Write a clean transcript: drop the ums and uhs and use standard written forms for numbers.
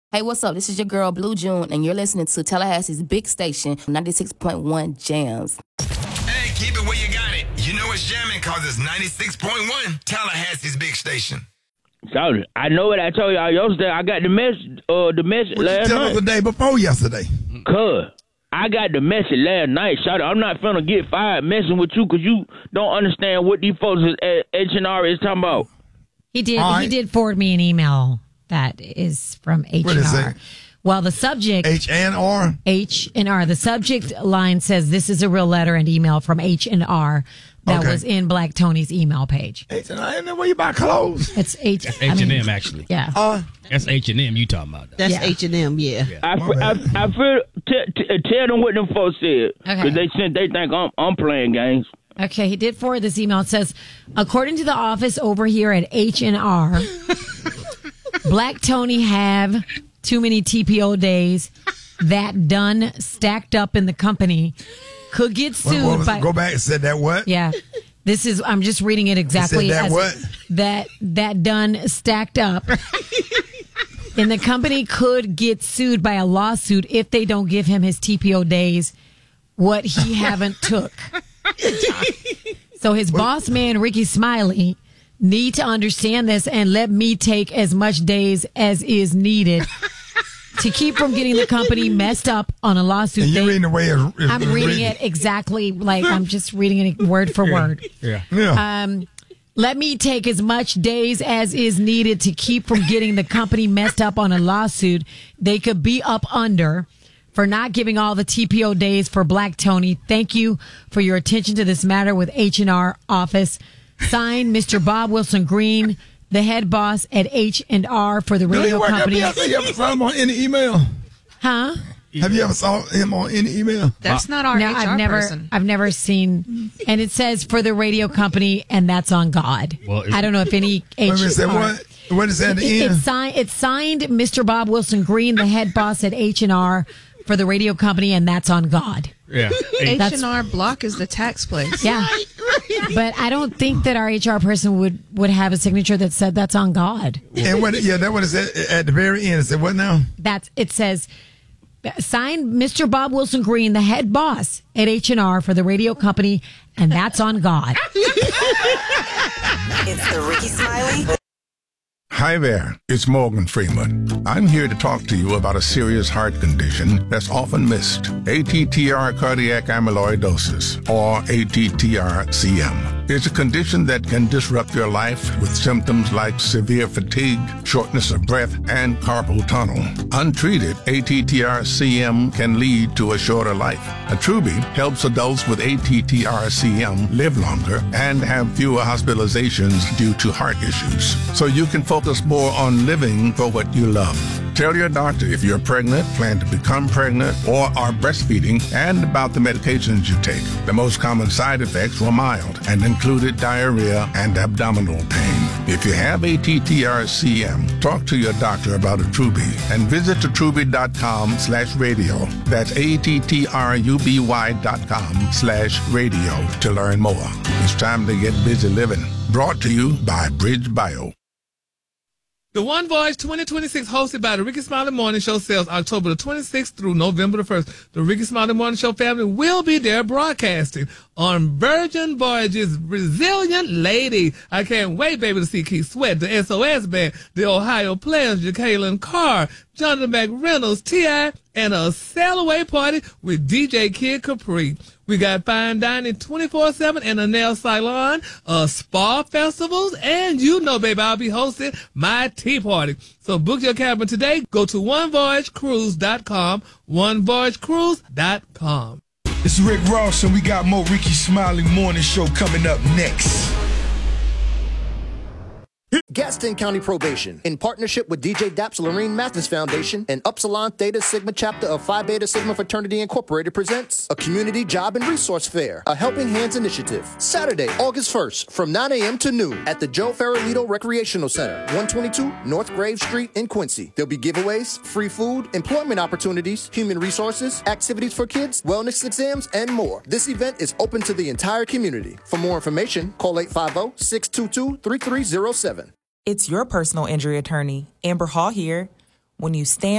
Hey, what's up? This is your girl, Blue June, and you're listening to Tallahassee's big station, 96.1 Jams. Hey, keep it where you got it. You know it's jamming because it's 96.1 Tallahassee's big station. Sorry, I know what I told y'all yesterday. I got the message What last you tell night. us the day before yesterday? Cuz, I got the message last night. Shawty, I'm not finna get fired messing with you because you don't understand what these folks at H&R is talking about. He did. All right. He did forward me an email that is from H&R. What is it? Well, the subject H&R? H&R. The subject line says this is a real letter and email from H&R that Okay. was in Black Tony's email page. H&R, ain't that where you buy clothes? It's H. That's H&M, actually. Yeah. That's H&M you talking about. That's Yeah. H&M, yeah. I feel tell them what them folks said because Okay. they think I'm playing games. Okay, he did forward this email. It says, according to the office over here at H&R, Black Tony have too many TPO days that done stacked up in the company could get sued by. Go back and said that what? Yeah. This is, I'm just reading it exactly that as what? that done stacked up. And the company could get sued by a lawsuit if they don't give him his TPO days, what he haven't took. So his boss man, Ricky Smiley, need to understand this and let me take as much days as is needed to keep from getting the company messed up on a lawsuit. And you're reading the way it's I'm reading written. it exactly like I'm just reading it word for word. Yeah. Let me take as much days as is needed to keep from getting the company messed up on a lawsuit they could be up under for not giving all the TPO days for Black Tony. Thank you for your attention to this matter with H&R office. Signed, Mr. Bob Wilson Green, the head boss at H&R for the Do he radio work at company. Beyonce? You ever saw him on any email? Huh? Have you ever saw him on any email? That's not our No, HR person. I've never seen, and it says for the radio company, and that's on God. Well, I don't know if any Wait a minute, say HR what? What is that at the end? It's signed Mr. Bob Wilson Green, the head boss at H&R for the radio company, and that's on God. Yeah. H&R Block is the tax place. Yeah. But I don't think that our HR person would have a signature that said that's on God. And what? Yeah, that what it said at the very end. It said what now? It says signed Mr. Bob Wilson Green, the head boss at H&R for the radio company, and that's on God. It's the Ricky Smiley. Hi there, it's Morgan Freeman. I'm here to talk to you about a serious heart condition that's often missed. ATTR cardiac amyloidosis, or ATTR-CM. It's a condition that can disrupt your life with symptoms like severe fatigue, shortness of breath, and carpal tunnel. Untreated, ATTR-CM can lead to a shorter life. Attruby helps adults with ATTR-CM live longer and have fewer hospitalizations due to heart issues. So you can focus more on living for what you love. Tell your doctor if you're pregnant, plan to become pregnant, or are breastfeeding, and about the medications you take. The most common side effects were mild and included diarrhea and abdominal pain. If you have ATTR-CM, talk to your doctor about Attruby and visit attruby.com/radio. That's ATTRUBY.com/radio to learn more. It's time to get busy living. Brought to you by Bridge Bio. The One Voice 2026, hosted by the Ricky Smiley Morning Show, sells October the 26th through November the 1st. The Ricky Smiley Morning Show family will be there broadcasting on Virgin Voyages' Resilient Lady. I can't wait, baby, to see Keith Sweat, the SOS Band, the Ohio Players, Jacqueline Carr, Jonathan McReynolds, T.I., and a sail-away party with DJ Kid Capri. We got fine dining 24/7 and a nail salon, spa festivals, and you know, baby, I'll be hosting my tea party. So book your cabin today. Go to onevoyagecruise.com, onevoyagecruise.com. It's Rick Ross, and we got more Ricky Smiley Morning Show coming up next. Gaston County Probation, in partnership with DJ Daps Lorene Mathis Foundation and Upsilon Theta Sigma chapter of Phi Beta Sigma Fraternity Incorporated, presents a community job and resource fair, a Helping Hands initiative. Saturday, August 1st, from 9 a.m. to noon at the Joe Farolito Recreational Center, 122 North Grave Street in Quincy. There'll be giveaways, free food, employment opportunities, human resources, activities for kids, wellness exams, and more. This event is open to the entire community. For more information, call 850-622-3307. It's your personal injury attorney, Amber Hall here. When you stand